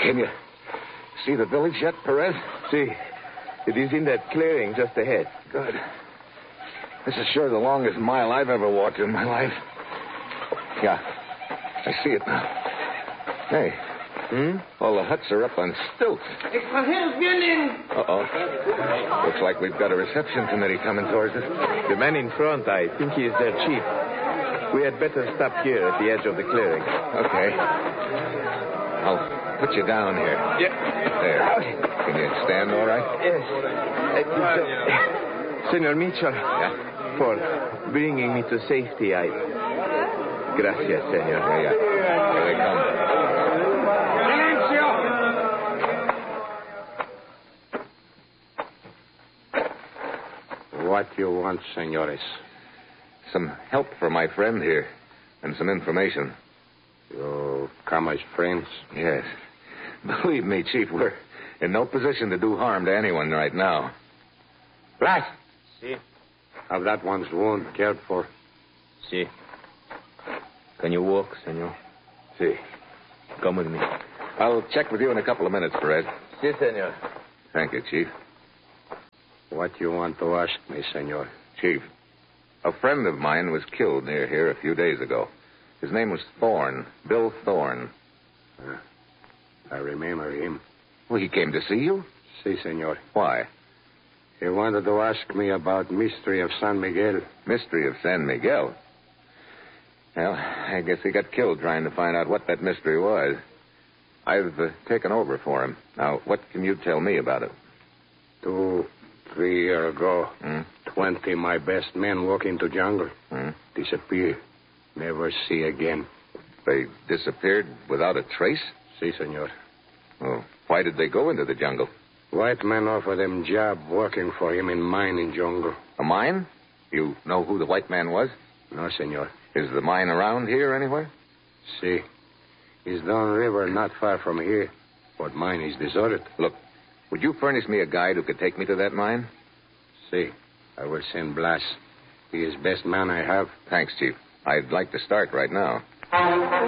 Can you see the village yet, Perez? See. It is in that clearing just ahead. Good. This is sure the longest mile I've ever walked in my life. Yeah, I see it now. Hey. All the huts are up on stilts. Uh-oh. Looks like we've got a reception committee coming towards us. The man in front, I think he is their chief. We had better stop here at the edge of the clearing. Okay. I'll put you down here. Yeah. There. Can you stand all right? Yes. Senor Mitchell. Yeah? For bringing me to safety, Gracias, senor. Yeah. Here they come. What you want, senores? Some help for my friend here, and some information. You come as friends? Yes. Believe me, Chief, we're in no position to do harm to anyone right now. Blas! Si. Have that one's wound cared for? Si. Can you walk, senor? See. Come with me. I'll check with you in a couple of minutes, Perez. Si, senor. Thank you, Chief. What you want to ask me, senor? Chief, a friend of mine was killed near here a few days ago. His name was Thorne, Bill Thorne. I remember him. Well, he came to see you? Si, senor. Why? He wanted to ask me about mystery of San Miguel. Mystery of San Miguel? Well, I guess he got killed trying to find out what that mystery was. I've taken over for him. Now, what can you tell me about it? 2-3 years ago, 20 my best men walk into jungle. Disappear. Never see again. They disappeared without a trace? Si, senor. Oh, why did they go into the jungle? White man offer them job working for him in mine in jungle. A mine? You know who the white man was? No, senor. Is the mine around here anywhere? Si. It's down river not far from here. But mine is deserted. Look, would you furnish me a guide who could take me to that mine? Si. I will send Blas. He is best man I have. Thanks, Chief. I'd like to start right now.